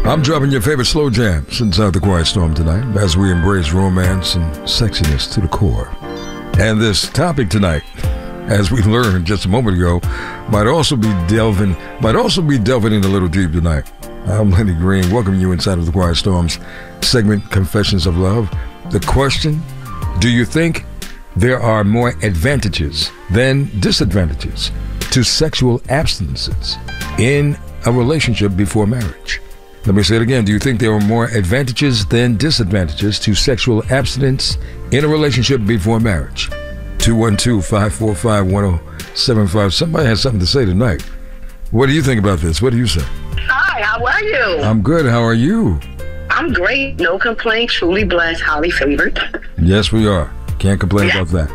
I'm dropping your favorite slow jams inside the Quiet Storm tonight as we embrace romance and sexiness to the core. And this topic tonight, as we learned just a moment ago, might also be delving in a little deep tonight. I'm Lenny Green, welcoming you inside of the Quiet Storm's segment, Confessions of Love. The question, do you think there are more advantages than disadvantages to sexual abstinences in a relationship before marriage? Let me say it again. Do you think there are more advantages than disadvantages to sexual abstinence in a relationship before marriage? 212-545-1075. Somebody has something to say tonight. What do you think about this? What do you say? Hi, how are you? I'm good. How are you? I'm great. No complaints. Truly blessed. Highly favored. Yes, we are. Can't complain about that.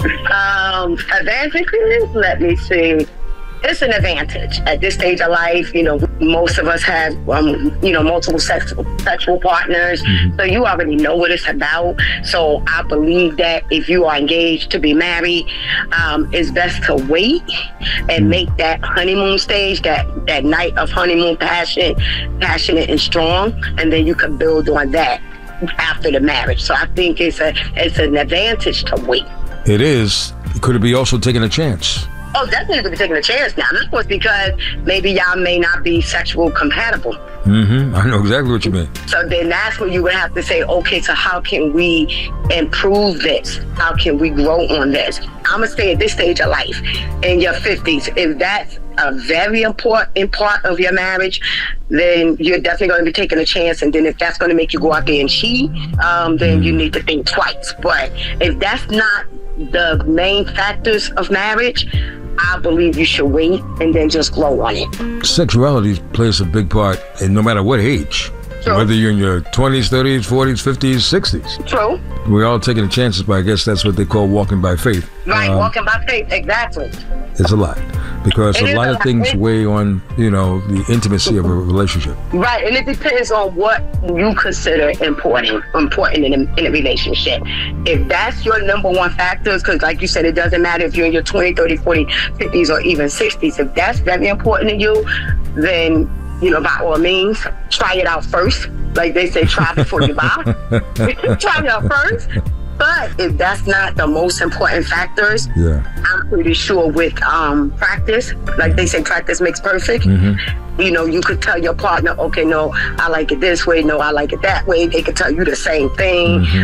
Advantages? Let me see. It's an advantage at this stage of life. You know, most of us have, multiple sexual partners. Mm-hmm. So you already know what it's about. So I believe that if you are engaged to be married, it's best to wait and make that honeymoon stage, that night of honeymoon passionate and strong. And then you can build on that after the marriage. So I think it's an advantage to wait. It is. Could it be also taking a chance? Oh, definitely could be taking a chance now. That was because maybe y'all may not be sexual compatible. Mm-hmm. I know exactly what you mean. So then that's when you would have to say, okay, so how can we improve this? How can we grow on this? I'm going to say at this stage of life, in your 50s, if that's a very important part of your marriage, then you're definitely going to be taking a chance. And then if that's going to make you go out there and cheat, then you need to think twice. But if that's not the main factors of marriage, I believe you should wait and then just grow on it. Sexuality plays a big part, and no matter what age. True. Whether you're in your 20s, 30s, 40s, 50s, 60s. True. We're all taking the chances, but I guess that's what they call walking by faith. Right, walking by faith, exactly. It's a lot. Because a lot of things weigh on, the intimacy of a relationship. Right, and it depends on what you consider important in a relationship. If that's your number one factors, because like you said, it doesn't matter if you're in your 20, 30, 40, 50s, or even 60s. If that's very important to you, then, by all means, try it out first. Like they say, try before you buy. Try it out first. But if that's not the most important factors, I'm pretty sure with practice, like they say, practice makes perfect. Mm-hmm. You could tell your partner, okay, no, I like it this way. No, I like it that way. They could tell you the same thing. Mm-hmm.